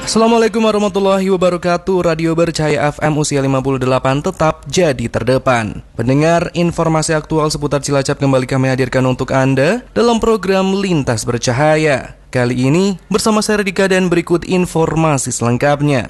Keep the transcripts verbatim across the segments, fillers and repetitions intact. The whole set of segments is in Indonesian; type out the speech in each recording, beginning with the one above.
Assalamualaikum warahmatullahi wabarakatuh. Radio Bercahaya F M usia lima puluh delapan tetap jadi terdepan. Pendengar, informasi aktual seputar Cilacap kembali kami hadirkan untuk Anda dalam program Lintas Bercahaya. Kali ini bersama saya Redika dan berikut informasi selengkapnya.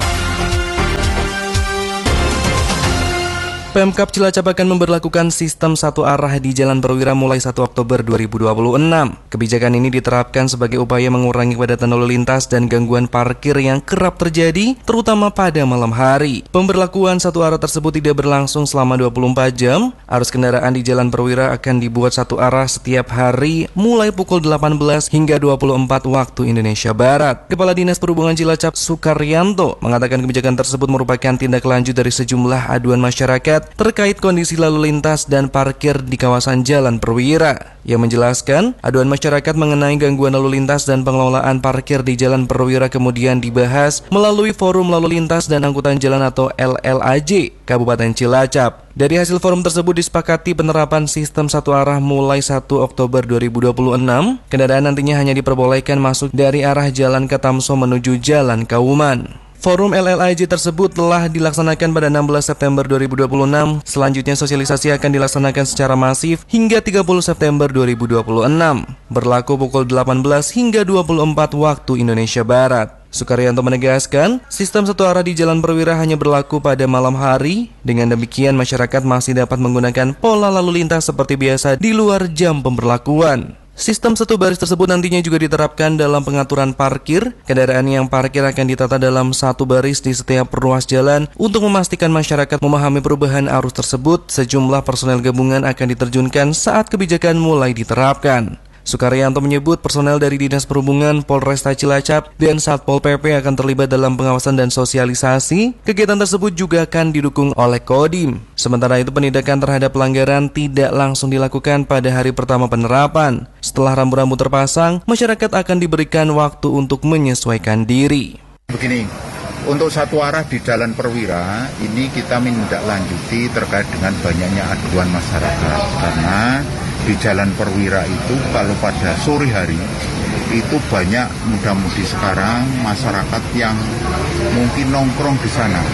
Pemkab Cilacap akan memberlakukan sistem satu arah di Jalan Perwira mulai satu Oktober dua ribu dua puluh enam. Kebijakan ini diterapkan sebagai upaya mengurangi kepadatan lalu lintas dan gangguan parkir yang kerap terjadi, terutama pada malam hari. Pemberlakuan satu arah tersebut tidak berlangsung selama dua puluh empat jam. Arus kendaraan di Jalan Perwira akan dibuat satu arah setiap hari mulai pukul delapan belas hingga dua puluh empat waktu Indonesia Barat. Kepala Dinas Perhubungan Cilacap Sukaryanto mengatakan kebijakan tersebut merupakan tindak lanjut dari sejumlah aduan masyarakat terkait kondisi lalu lintas dan parkir di kawasan Jalan Perwira. Ia menjelaskan, aduan masyarakat mengenai gangguan lalu lintas dan pengelolaan parkir di Jalan Perwira kemudian dibahas melalui Forum Lalu Lintas dan Angkutan Jalan atau L L A J Kabupaten Cilacap. Dari hasil forum tersebut disepakati penerapan sistem satu arah mulai satu Oktober dua ribu dua puluh enam. Kendaraan nantinya hanya diperbolehkan masuk dari arah Jalan Katamso menuju Jalan Kauman. Forum L L A J tersebut telah dilaksanakan pada enam belas September dua ribu dua puluh enam. Selanjutnya sosialisasi akan dilaksanakan secara masif hingga tiga puluh September dua ribu dua puluh enam. Berlaku pukul delapan belas hingga dua puluh empat waktu Indonesia Barat. Sukaryanto menegaskan, sistem satu arah di Jalan Perwira hanya berlaku pada malam hari. Dengan demikian, masyarakat masih dapat menggunakan pola lalu lintas seperti biasa di luar jam pemberlakuan. Sistem satu baris tersebut nantinya juga diterapkan dalam pengaturan parkir. Kendaraan yang parkir akan ditata dalam satu baris di setiap ruas jalan. Untuk memastikan masyarakat memahami perubahan arus tersebut, sejumlah personel gabungan akan diterjunkan saat kebijakan mulai diterapkan. Sukaryanto menyebut personel dari Dinas Perhubungan, Polresta Cilacap, dan Satpol P P akan terlibat dalam pengawasan dan sosialisasi. Kegiatan tersebut juga akan didukung oleh Kodim. Sementara itu penindakan terhadap pelanggaran tidak langsung dilakukan pada hari pertama penerapan. Setelah rambu-rambu terpasang, masyarakat akan diberikan waktu untuk menyesuaikan diri. Begini, untuk satu arah di Jalan Perwira, ini kita menindaklanjuti terkait dengan banyaknya aduan masyarakat. Karena di Jalan Perwira itu kalau pada sore hari itu banyak muda-mudi sekarang masyarakat yang mungkin nongkrong di sana,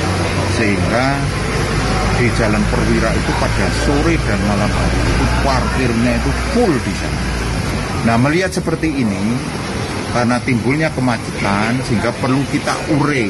sehingga di Jalan Perwira itu pada sore dan malam hari itu parkirnya itu full di sana. Nah, melihat seperti ini, karena timbulnya kemacetan sehingga perlu kita ure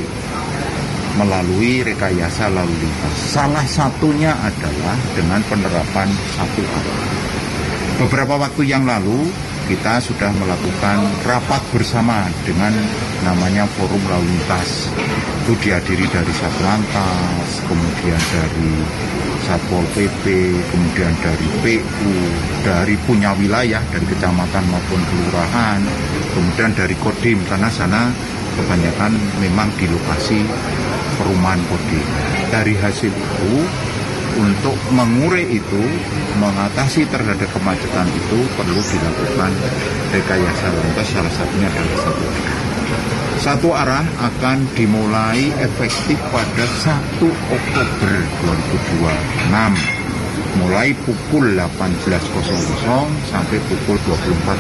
melalui rekayasa lalu lintas. Salah satunya adalah dengan penerapan satu arah. Beberapa waktu yang lalu kita sudah melakukan rapat bersama dengan namanya Forum Lalu Lintas. Itu dihadiri dari Satlantas, kemudian dari Satpol P P, kemudian dari P U, dari punya wilayah, dari kecamatan maupun kelurahan, kemudian dari Kodim, karena sana kebanyakan memang di lokasi perumahan Kodim. Dari hasil itu, untuk mengurai itu, mengatasi terhadap kemacetan itu perlu dilakukan rekayasa lalu lintas, salah satunya adalah satu arah. Satu arah akan dimulai efektif pada satu Oktober dua ribu dua puluh enam, mulai pukul delapan belas sampai pukul dua puluh empat.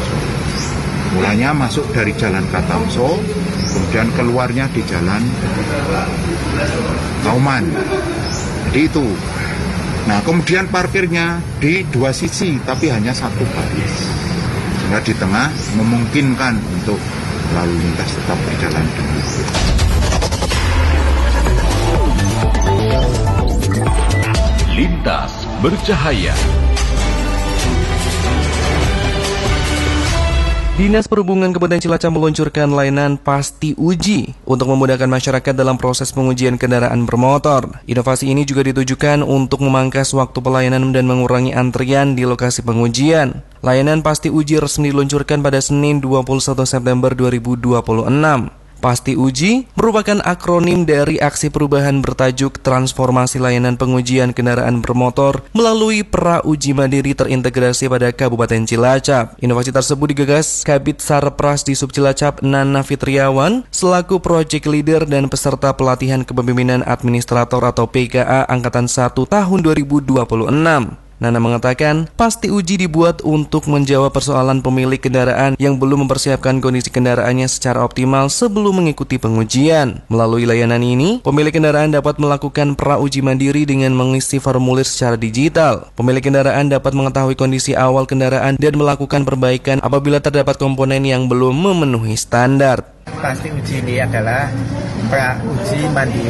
Mulanya masuk dari Jalan Katamso, kemudian keluarnya di Jalan Kauman. Jadi itu. Nah, kemudian parkirnya di dua sisi, tapi hanya satu baris. Sehingga di tengah memungkinkan untuk lalu lintas tetap berjalan dengan baik. Lintas Bercahaya. Dinas Perhubungan Kabupaten Cilacap meluncurkan layanan Pasti Uji untuk memudahkan masyarakat dalam proses pengujian kendaraan bermotor. Inovasi ini juga ditujukan untuk memangkas waktu pelayanan dan mengurangi antrian di lokasi pengujian. Layanan Pasti Uji resmi diluncurkan pada Senin dua puluh satu September dua ribu dua puluh enam. Pasti Uji merupakan akronim dari aksi perubahan bertajuk Transformasi Layanan Pengujian Kendaraan Bermotor melalui Pra-Uji Mandiri terintegrasi pada Kabupaten Cilacap. Inovasi tersebut digagas Kabid Sarpras di Sub Cilacap Nana Fitriawan selaku Project Leader dan peserta pelatihan kepemimpinan administrator atau P K A Angkatan satu tahun dua ribu dua puluh enam. Nana mengatakan, pasti uji dibuat untuk menjawab persoalan pemilik kendaraan yang belum mempersiapkan kondisi kendaraannya secara optimal sebelum mengikuti pengujian. Melalui layanan ini, pemilik kendaraan dapat melakukan pra-uji mandiri dengan mengisi formulir secara digital. Pemilik kendaraan dapat mengetahui kondisi awal kendaraan dan melakukan perbaikan apabila terdapat komponen yang belum memenuhi standar. Pasti uji ini adalah pra-uji mandiri